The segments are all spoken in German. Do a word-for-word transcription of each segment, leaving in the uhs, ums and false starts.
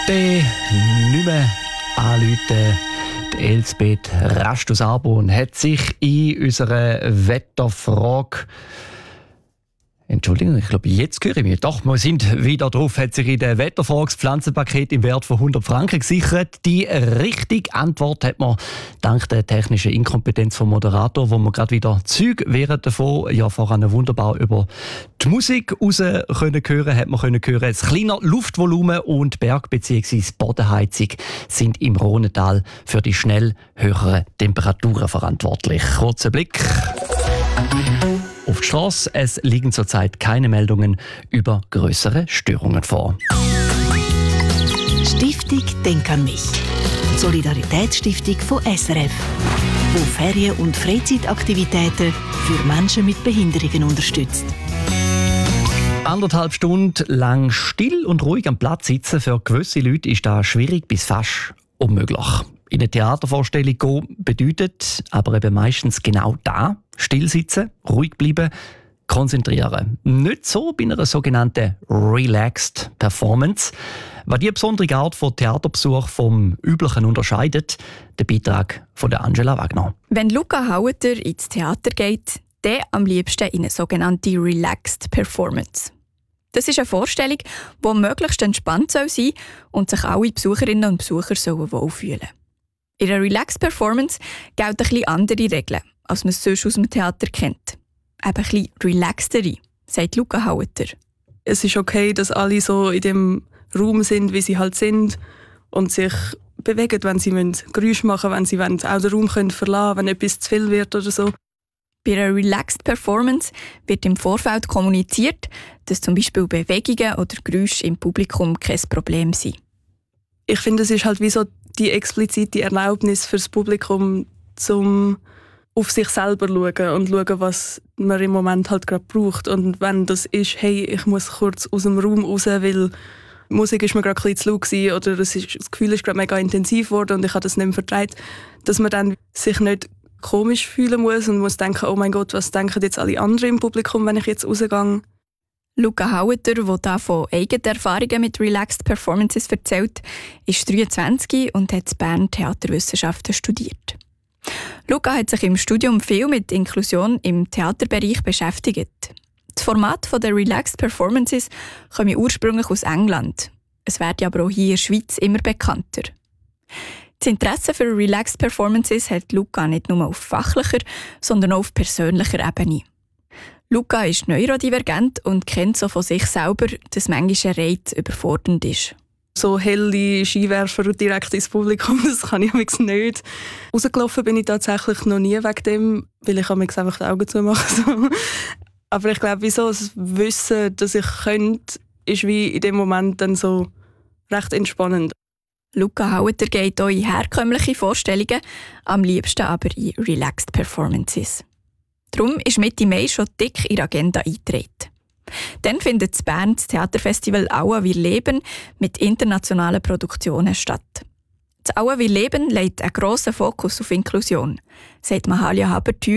Dann nicht mehr anrufen. Die Elsbeth Rast aus Arbon hat sich in unserer Wetterfrage Entschuldigung, ich glaube, jetzt höre ich mich. Doch, wir sind wieder drauf. Hat sich in der Wetterfrage das Pflanzenpaket im Wert von hundert Franken gesichert. Die richtige Antwort hat man dank der technischen Inkompetenz vom Moderator, wo man gerade wieder Zeug während davon ja voran wunderbar über die Musik raus können hören, hat man können hören. Das kleine Luftvolumen und Berg- bzw. Bodenheizung sind im Rhonental für die schnell höheren Temperaturen verantwortlich. Kurzer Blick auf die Strasse. Es liegen zurzeit keine Meldungen über größere Störungen vor. Stiftung Denk an mich. Die Solidaritätsstiftung von S R F, die Ferien- und Freizeitaktivitäten für Menschen mit Behinderungen unterstützt. Anderthalb Stunden lang still und ruhig am Platz sitzen, für gewisse Leute ist das schwierig bis fast unmöglich. In eine Theatervorstellung gehen bedeutet aber eben meistens genau das: still sitzen, ruhig bleiben, konzentrieren. Nicht so bei einer sogenannten Relaxed Performance. Was die besondere Art von Theaterbesuch vom üblichen unterscheidet, der Beitrag von der Angela Wagner. Wenn Luca Haueter ins Theater geht, dann am liebsten in eine sogenannte Relaxed Performance. Das ist eine Vorstellung, die möglichst entspannt sein soll und sich alle Besucherinnen und Besucher sollen wohlfühlen sollen. In einer Relaxed Performance gelten ein bisschen andere Regeln, als man es sonst aus dem Theater kennt. Eben ein bisschen relaxedere, sagt Luca Haueter. Es ist okay, dass alle so in dem Raum sind, wie sie halt sind und sich bewegen, wenn sie Geräusche machen wollen, wenn sie auch den Raum können verlassen können, wenn etwas zu viel wird oder so. Bei einer Relaxed Performance wird im Vorfeld kommuniziert, dass zum Beispiel Bewegungen oder Geräusche im Publikum kein Problem sind. Ich finde, es ist halt wie so die explizite Erlaubnis für das Publikum, zum auf sich selber zu schauen und schauen, was man im Moment halt gerade braucht. Und wenn das ist, hey, ich muss kurz aus dem Raum raus, weil die Musik ist mir gerade ein bisschen zu laut gewesen, oder das, ist, das Gefühl ist gerade mega intensiv geworden und ich habe das nicht mehr vertraut, dass man dann sich nicht komisch fühlen muss und muss denken, oh mein Gott, was denken jetzt alle anderen im Publikum, wenn ich jetzt rausgehe. Luca Haueter, der hier von eigenen Erfahrungen mit Relaxed Performances erzählt, ist dreiundzwanzig und hat in Bern Theaterwissenschaften studiert. Luca hat sich im Studium viel mit Inklusion im Theaterbereich beschäftigt. Das Format der Relaxed Performances kommt ursprünglich aus England. Es wird aber auch hier in der Schweiz immer bekannter. Das Interesse für Relaxed Performances hat Luca nicht nur auf fachlicher, sondern auch auf persönlicher Ebene. Luca ist neurodivergent und kennt so von sich selber, dass manchmal ein Reiz überfordernd ist. So helle Skiwerfer direkt ins Publikum, das kann ich nicht. Rausgelaufen bin ich tatsächlich noch nie wegen dem, weil ich einfach die Augen zumache. So. Aber ich glaube, wieso das Wissen, dass ich könnte, ist wie in dem Moment dann so recht entspannend. Luca Haueter geht auch in herkömmliche Vorstellungen, am liebsten aber in Relaxed Performances. Darum ist Mitte Mai schon dick in die Agenda eingetreten. Dann findet in Bern das Theaterfestival Aua wir leben mit internationalen Produktionen statt. Das Aua wir leben legt einen grossen Fokus auf Inklusion, sagt Mahalia Habertür,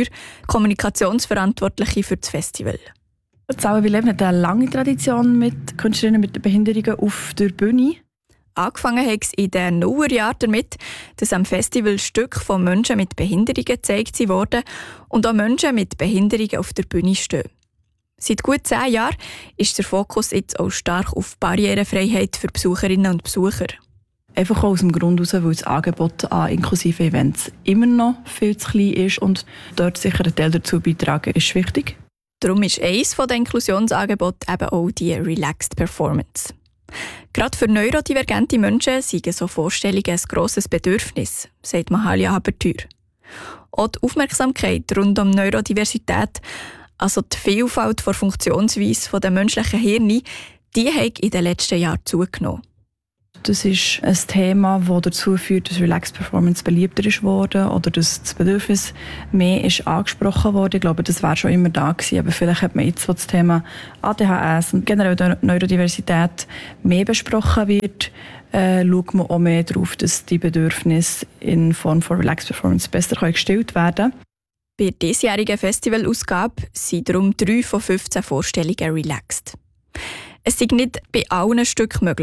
Kommunikationsverantwortliche für das Festival. Das Aua wir leben hat eine lange Tradition mit Künstlerinnen mit Behinderungen auf der Bühne. Angefangen hat es in den Nullerjahren damit, dass am Festival Stücke von Menschen mit Behinderungen gezeigt wurden und auch Menschen mit Behinderungen auf der Bühne stehen. Seit gut zehn Jahren ist der Fokus jetzt auch stark auf Barrierefreiheit für Besucherinnen und Besucher. Einfach aus dem Grund heraus, weil das Angebot an inklusiven Events immer noch viel zu klein ist und dort sicher ein Teil dazu beitragen ist wichtig. Darum ist eines der Inklusionsangebote eben auch die Relaxed Performance. Gerade für neurodivergente Menschen sind so Vorstellungen ein grosses Bedürfnis, sagt Mahalia Habertür. Auch die Aufmerksamkeit rund um Neurodiversität, also die Vielfalt der Funktionsweise der menschlichen Hirne, die hat in den letzten Jahren zugenommen. Das ist ein Thema, das dazu führt, dass Relaxed Performance beliebter ist worden oder dass das Bedürfnis mehr ist angesprochen wurde. Ich glaube, das war schon immer da gewesen, aber vielleicht hat man jetzt, wo das Thema A D H S und generell Neurodiversität mehr besprochen wird, äh, schaut man auch mehr darauf, dass die Bedürfnisse in Form von Relaxed Performance besser gestillt werden können. Bei der diesjährigen Festivalausgabe sind darum drei von fünfzehn Vorstellungen relaxed. Es ist nicht bei allen Stücken möglich,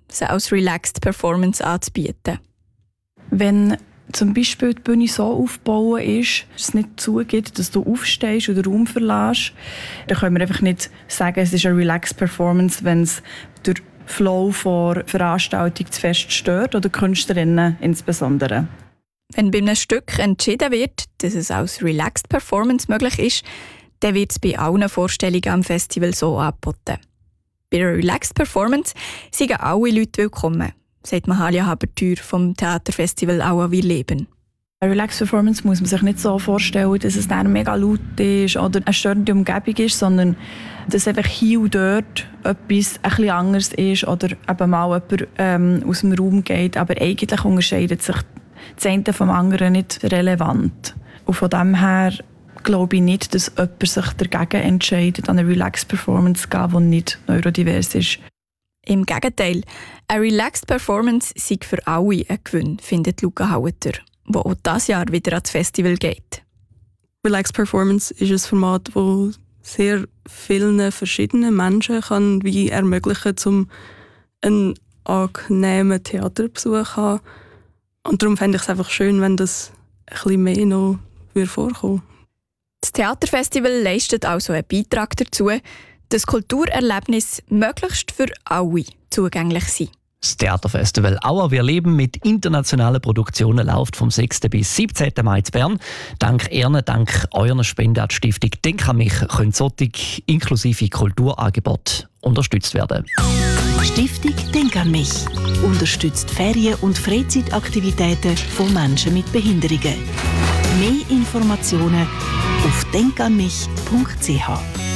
sie als Relaxed Performance anzubieten. Wenn zum Beispiel die Bühne so aufgebaut ist, dass es nicht zugeht, dass du aufstehst oder den Raum verlässt, dann können wir einfach nicht sagen, es ist eine Relaxed Performance, wenn es der Flow der Veranstaltung zu fest stört oder Künstlerinnen insbesondere. Wenn bei einem Stück entschieden wird, dass es als Relaxed Performance möglich ist, dann wird es bei allen Vorstellungen am Festival so angeboten. Bei einer Relaxed Performance sind alle Leute willkommen, sagt Mahalia Habertür vom Theaterfestival Aua Wir leben. Eine Relaxed Performance muss man sich nicht so vorstellen, dass es dann mega laut ist oder eine störende Umgebung ist, sondern dass einfach hier und dort etwas ein bisschen anders ist oder eben mal jemand ähm, aus dem Raum geht. Aber eigentlich unterscheidet sich das eine vom anderen nicht relevant. Und von dem her glaube ich nicht, dass jemand sich dagegen entscheidet, an eine Relaxed Performance zu gehen, die nicht neurodivers ist. Im Gegenteil, eine Relaxed Performance sei für alle ein Gewinn, findet Luca Haueter, der auch dieses Jahr wieder ans Festival geht. Relaxed Performance ist ein Format, das sehr vielen verschiedenen Menschen kann wie ermöglichen, um einen angenehmen Theaterbesuch zu haben. Und darum fände ich es einfach schön, wenn das ein bisschen mehr noch vorkommen würde. Das Theaterfestival leistet also einen Beitrag dazu, dass Kulturerlebnisse möglichst für alle zugänglich sind. Das Theaterfestival Aua Wir leben mit internationalen Produktionen läuft vom sechsten bis siebzehnten Mai in Bern. Dank Ihnen, dank eurer Spende an die Stiftung Denk an mich können solche inklusive Kulturangebote unterstützt werden. Stiftung Denk an mich unterstützt Ferien- und Freizeitaktivitäten von Menschen mit Behinderungen. Mehr Informationen auf denk an mich punkt c h.